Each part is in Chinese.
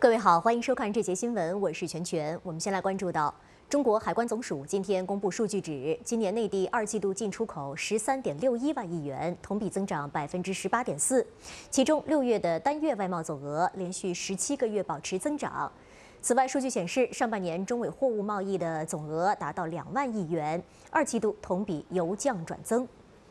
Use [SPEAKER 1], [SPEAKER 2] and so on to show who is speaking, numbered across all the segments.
[SPEAKER 1] 各位好，欢迎收看这节新闻，我是全全。我们先来关注到，中国海关总署今天公布数据指，今年内地二季度进出口13.61万亿元，同比增长18.4%，其中6月的单月外贸总额连续17个月保持增长。此外，数据显示，上半年中美货物贸易的总额达到2万亿元，二季度同比由降转增。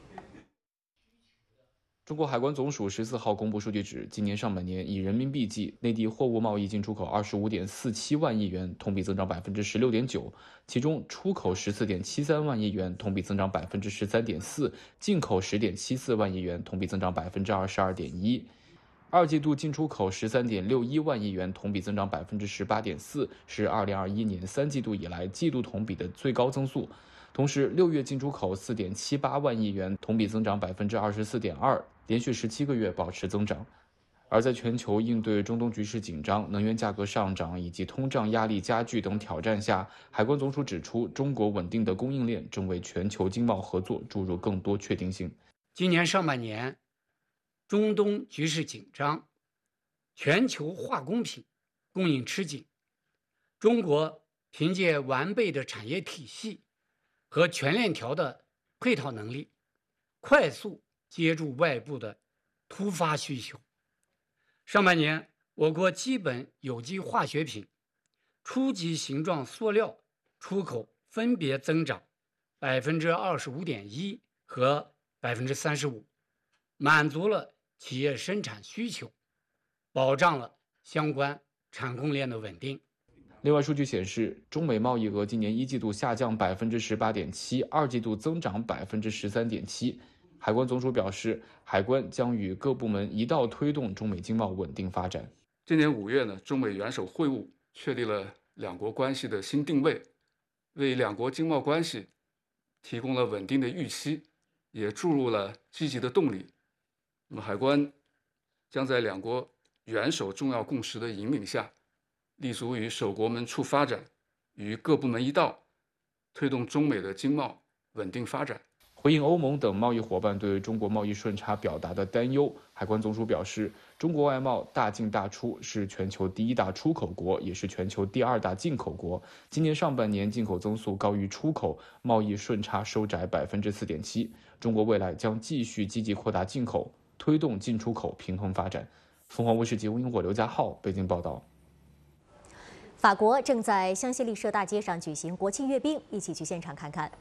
[SPEAKER 2] 中国海关总署14号公布数据指，今年上半年以人民币计，内地货物贸易进出口25.47万亿元，同比增长16.9%，其中出口14.73万亿元，同比增长13.4%，进口10.74万亿元，同比增长22.1%。二季度进出口13.61万亿元，同比增长18.4%，是2021年3季度以来季度同比的最高增速。同时，6月进出口4.78万亿元，同比增长24.2%，连续17个月保持增长。而在全球应对中东局势紧张、能源价格上涨以及通胀压力加剧等挑战下，海关总署指出，中国稳定的供应链正为全球经贸合作注入更多确定性。
[SPEAKER 3] 今年上半年，中东局势紧张，全球化工品供应吃紧，中国凭借完备的产业体系和全链条的配套能力，快速接住外部的突发需求。上半年，我国基本有机化学品、初级形状塑料出口分别增长25.1%和35%，满足了企业生产需求，保障了相关产供链的稳定。
[SPEAKER 2] 另外，数据显示，中美贸易额今年一季度下降18.7%，二季度增长13.7%。海关总署表示，海关将与各部门一道推动中美经贸稳定发展。
[SPEAKER 4] 今年5月呢，中美元首会晤确立了两国关系的新定位，为两国经贸关系提供了稳定的预期，也注入了积极的动力。那么，海关将在两国元首重要共识的引领下，立足于守国门处发展，与各部门一道，推动中美的经贸稳定发展。
[SPEAKER 2] 回应欧盟等贸易伙伴对中国贸易顺差表达的担忧，海关总署表示，中国外贸大进大出，是全球第1大出口国，也是全球第2大进口国。今年上半年进口增速高于出口，贸易顺差收窄4.7%。中国未来将继续积极扩大进口，推动进出口平衡发展。凤凰卫视节目因我刘家浩北京报道。
[SPEAKER 1] 法国正在香榭丽舍大街上举行国庆阅兵，一起去现场看看。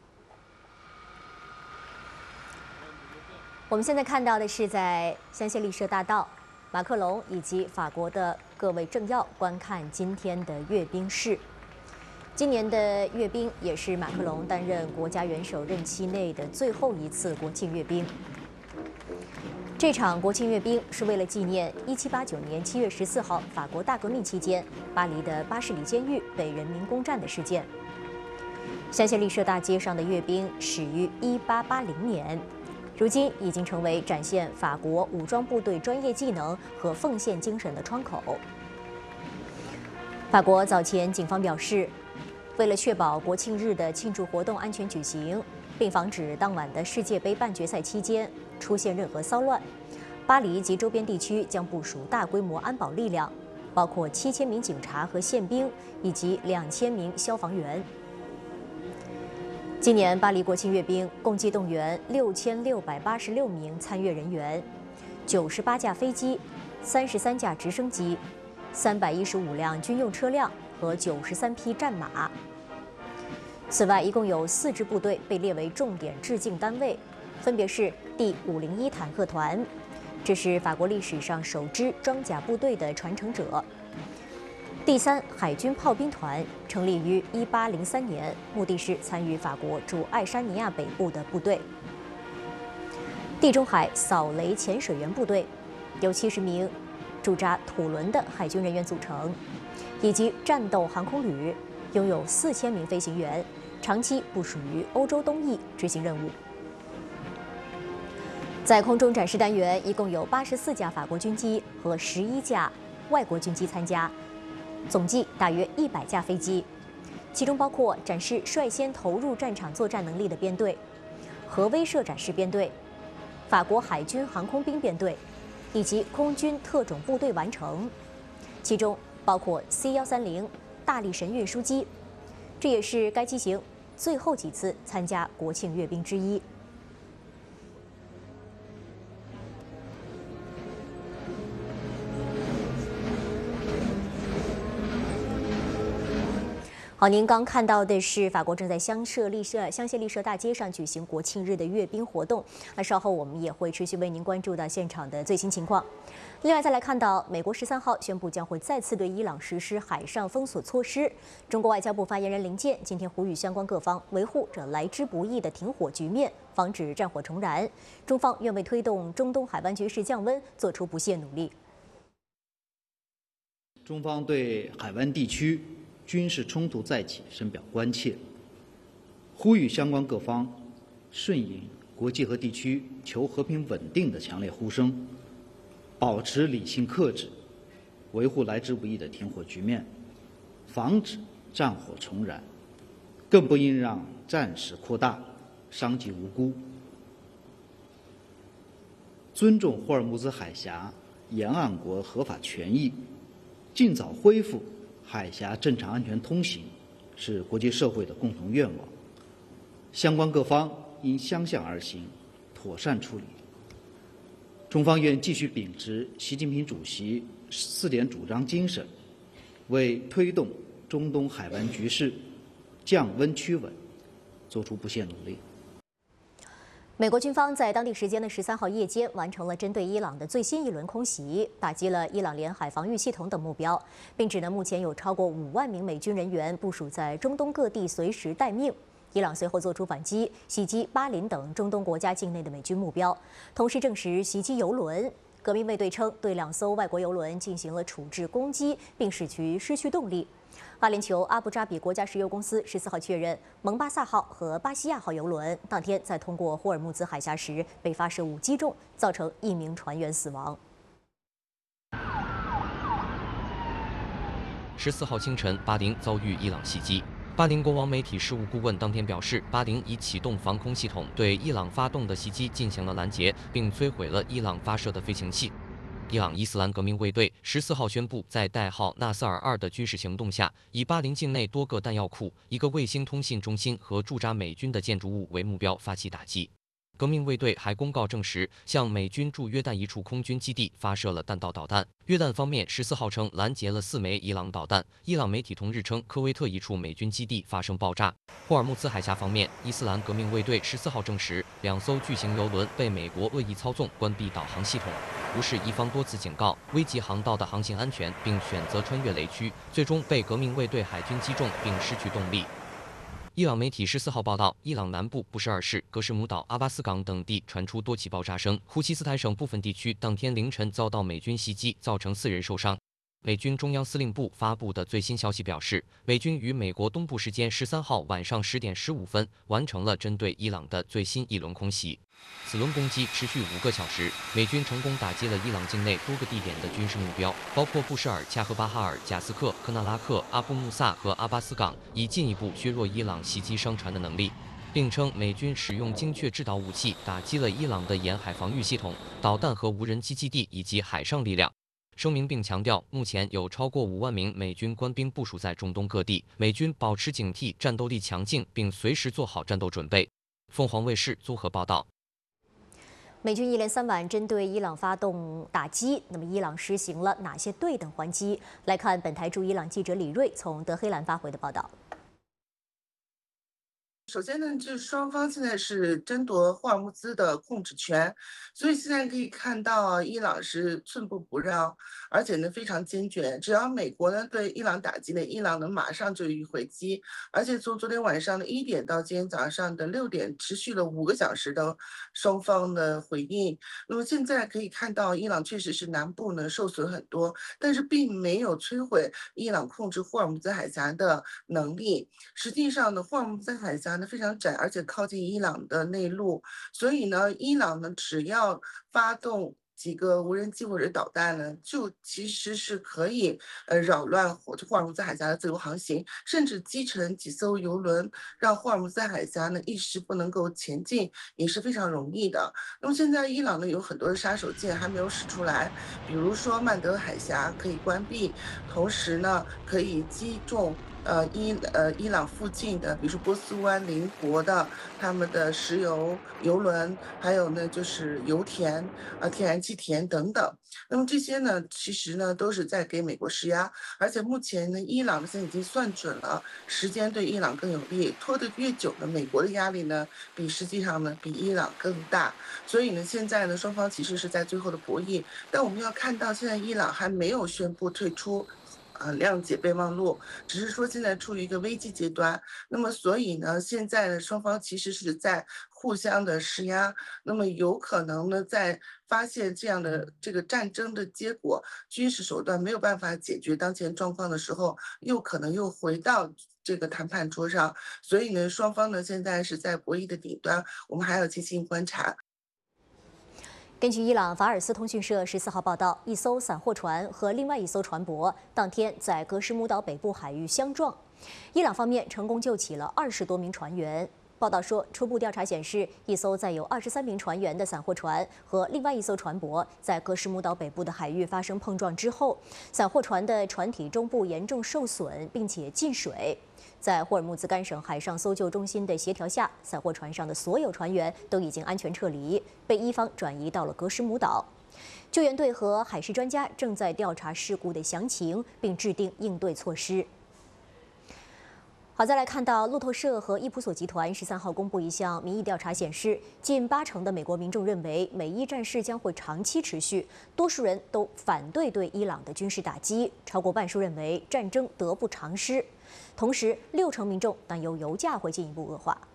[SPEAKER 1] 我们现在看到的是在香榭丽舍大道，马克龙以及法国的各位政要观看今天的阅兵式。今年的阅兵也是马克龙担任国家元首任期内的最后一次国庆阅兵。这场国庆阅兵是为了纪念1789年7月14号法国大革命期间巴黎的巴士里监狱被人民攻占的事件。香榭丽舍大街上的阅兵始于1880年。如今已经成为展现法国武装部队专业技能和奉献精神的窗口。法国早前警方表示，为了确保国庆日的庆祝活动安全举行，并防止当晚的世界杯半决赛期间出现任何骚乱，巴黎及周边地区将部署大规模安保力量，包括7000名警察和宪兵以及2000名消防员。今年巴黎国庆阅兵共计动员6686名参阅人员，98架飞机、33架直升机、315辆军用车辆和93匹战马。此外，一共有4支部队被列为重点致敬单位，分别是第501坦克团，这是法国历史上首支装甲部队的传承者；第3海军炮兵团成立于1803年，目的是参与法国驻爱沙尼亚北部的部队；地中海扫雷潜水员部队由70名驻扎土伦的海军人员组成，以及战斗航空旅，拥有4000名飞行员，长期部署于欧洲东翼执行任务。在空中展示单元，一共有84架法国军机和11架外国军机参加，总计大约100架飞机，其中包括展示率先投入战场作战能力的编队、核威慑展示编队、法国海军航空兵编队以及空军特种部队完成。 其中包括 C-130大力神运输机，这也是该机型最后几次参加国庆阅兵之一。好，您刚看到的是法国正在香榭丽舍大街上举行国庆日的阅兵活动。那稍后我们也会持续为您关注到现场的最新情况。另外，再来看到美国13号宣布将会再次对伊朗实施海上封锁措施。中国外交部发言人林健今天呼吁相关各方维护这来之不易的停火局面，防止战火重燃。中方愿为推动中东海湾局势降温做出不懈努力。
[SPEAKER 5] 中方对海湾地区军事冲突再起深表关切，呼吁相关各方顺应国际和地区求和平稳定的强烈呼声，保持理性克制，维护来之不易的停火局面，防止战火重燃，更不应让战事扩大，伤及无辜。尊重霍尔木兹海峡沿岸国合法权益，尽早恢复海峡正常安全通行是国际社会的共同愿望，相关各方应相向而行，妥善处理。中方愿继续秉持习近平主席4点主张精神，为推动中东海湾局势降温趋稳做出不懈努力。
[SPEAKER 1] 美国军方在当地时间的13号夜间完成了针对伊朗的最新一轮空袭，打击了伊朗联海防御系统等目标，并指目前有超过5万名美军人员部署在中东各地，随时待命。伊朗随后作出反击，袭击巴林等中东国家境内的美军目标，同时证实袭击油轮。革命卫队称对2艘外国油轮进行了处置攻击，并使其失去动力。阿联酋阿布扎比国家石油公司14号确认，蒙巴萨号和巴西亚号油轮当天在通过霍尔木兹海峡时被发射物击中，造成1名船员死亡。
[SPEAKER 6] 14号清晨，巴林遭遇伊朗袭击。巴林国王媒体事务顾问当天表示，巴林已启动防空系统，对伊朗发动的袭击进行了拦截，并摧毁了伊朗发射的飞行器。伊朗伊斯兰革命卫队14号宣布，在代号纳瑟尔2的军事行动下，以巴林境内多个弹药库、一个卫星通信中心和驻扎美军的建筑物为目标发起打击。革命卫队还公告证实，向美军驻约旦一处空军基地发射了弹道导弹。约旦方面14号称拦截了4枚伊朗导弹。伊朗媒体同日称，科威特一处美军基地发生爆炸。霍尔木兹海峡方面，伊斯兰革命卫队14号证实，2艘巨型油轮被美国恶意操纵，关闭导航系统，无视伊方多次警告，危及航道的航行安全，并选择穿越雷区，最终被革命卫队海军击中并失去动力。伊朗媒体14号报道，伊朗南部布什尔市、格什姆岛、阿巴斯港等地传出多起爆炸声。呼西斯坦省部分地区当天凌晨遭到美军袭击，造成4人受伤。美军中央司令部发布的最新消息表示，美军于美国东部时间13号晚上10点15分完成了针对伊朗的最新一轮空袭。此轮攻击持续5个小时，美军成功打击了伊朗境内多个地点的军事目标，包括布什尔、恰赫巴哈尔、贾斯克、科纳拉克、阿布穆萨和阿巴斯港，以进一步削弱伊朗袭击商船的能力，并称美军使用精确制导武器打击了伊朗的沿海防御系统、导弹和无人机基地以及海上力量。声明并强调，目前有超过5万名美军官兵部署在中东各地，美军保持警惕，战斗力强劲，并随时做好战斗准备。凤凰卫视综合报道。
[SPEAKER 1] 美军一连3晚针对伊朗发动打击，那么伊朗实行了哪些对等还击？来看本台驻伊朗记者李锐从德黑兰发回的报道。
[SPEAKER 7] 首先呢，就是双方现在是争夺霍尔木兹的控制权，所以现在可以看到伊朗是寸步不让，而且呢非常坚决。只要美国呢对伊朗打击呢，伊朗呢马上就予以回击，而且从昨天晚上的1点到今天早上的6点，持续了5个小时的双方的回应。那么现在可以看到，伊朗确实是南部呢受损很多，但是并没有摧毁伊朗控制霍尔木兹海峡的能力。实际上呢，霍尔木兹海峡非常窄，而且靠近伊朗的内陆，所以呢，伊朗呢只要发动几个无人机或者导弹呢，就其实是可以扰乱霍尔木兹海峡的自由航行，甚至击沉几艘油轮，让霍尔木兹海峡呢一时不能够前进，也是非常容易的。那么现在伊朗呢有很多的杀手锏还没有使出来，比如说曼德海峡可以关闭，同时呢可以击中伊朗附近的，比如说波斯湾邻国的他们的石油油轮，还有呢就是油田天然气田等等。那么这些呢，其实呢都是在给美国施压，而且目前呢，伊朗现在已经算准了时间对伊朗更有利，拖得越久呢，美国的压力呢实际上呢比伊朗更大。所以呢，现在呢双方其实是在最后的博弈，但我们要看到现在伊朗还没有宣布退出。谅解备忘录，只是说现在处于一个危机阶段。那么，所以呢，现在呢，双方其实是在互相的施压。那么，有可能呢，在发现这样的这个战争的结果，军事手段没有办法解决当前状况的时候，又可能又回到这个谈判桌上。所以呢，双方呢现在是在博弈的顶端，我们还要进行观察。
[SPEAKER 1] 根据伊朗法尔斯通讯社14号报道，一艘散货船和另外一艘船舶当天在格什姆岛北部海域相撞，伊朗方面成功救起了20多名船员。报道说，初步调查显示，一艘载有23名船员的散货船和另外一艘船舶在格什姆岛北部的海域发生碰撞之后，散货船的船体中部严重受损，并且进水。在霍尔木兹干省海上搜救中心的协调下，散货船上的所有船员都已经安全撤离，被伊方转移到了格什姆岛。救援队和海事专家正在调查事故的详情，并制定应对措施。好，再来看到路透社和伊普索集团13号公布一项民意调查显示，近80%的美国民众认为美伊战事将会长期持续，多数人都反对对伊朗的军事打击，超过半数认为战争得不偿失。同时，60%民众担忧油价会进一步恶化。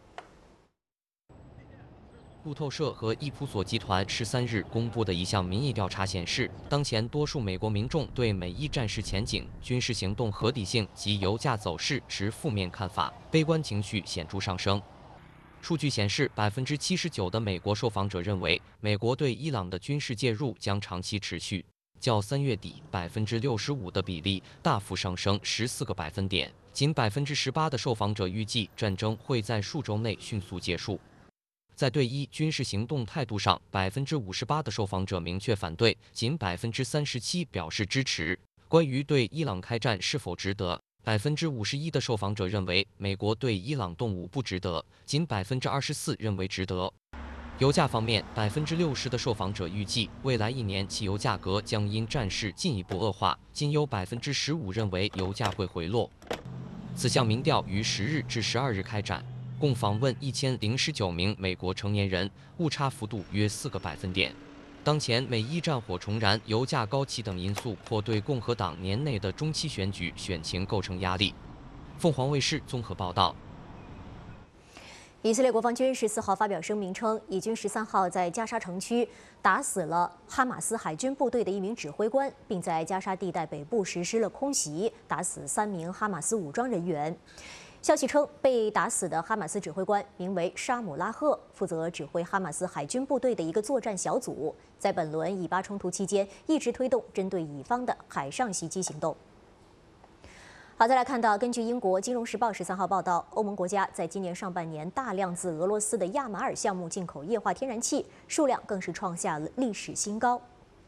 [SPEAKER 6] 路透社和伊普索集团13日公布的一项民意调查显示，当前多数美国民众对美伊战事前景、军事行动合理性及油价走势持负面看法，悲观情绪显著上升。数据显示，79%的美国受访者认为美国对伊朗的军事介入将长期持续，较3月底65%的比例大幅上升14个百分点。仅18%的受访者预计战争会在数周内迅速结束。在对伊军事行动态度上，58%的受访者明确反对，仅37%表示支持。关于对伊朗开战是否值得，51%的受访者认为美国对伊朗动武不值得，仅24%认为值得。油价方面，60%的受访者预计未来1年汽油价格将因战事进一步恶化，仅有15%认为油价会回落。此项民调于10日至12日开展，共访问1019名美国成年人，误差幅度约4个百分点。当前美伊战火重燃、油价高企等因素，或对共和党年内的中期选举选情构成压力。凤凰卫视综合报道。
[SPEAKER 1] 以色列国防军14号发表声明称，以军13号在加沙城区打死了哈马斯海军部队的一名指挥官，并在加沙地带北部实施了空袭，打死3名哈马斯武装人员。消息称，被打死的哈马斯指挥官名为沙姆拉赫，负责指挥哈马斯海军部队的一个作战小组，在本轮以巴冲突期间一直推动针对以方的海上袭击行动。好，再来看到，根据英国《金融时报》13号报道，欧盟国家在今年上半年大量自俄罗斯的亚马尔项目进口液化天然气，数量更是创下了历史新高。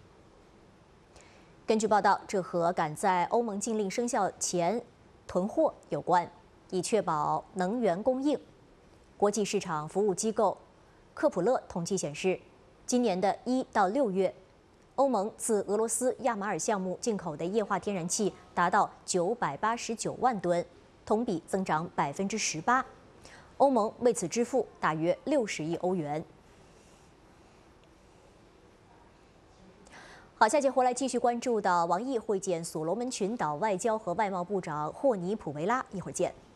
[SPEAKER 1] 根据报道，这和赶在欧盟禁令生效前囤货有关，以确保能源供应。国际市场服务机构科普勒统计显示，今年的1到6月，欧盟自俄罗斯亚马尔项目进口的液化天然气达到989万吨，同比增长18%。欧盟为此支付大约60亿欧元。好，下节回来继续关注到王毅会见所罗门群岛外交和外贸部长霍尼普维拉，一会儿见。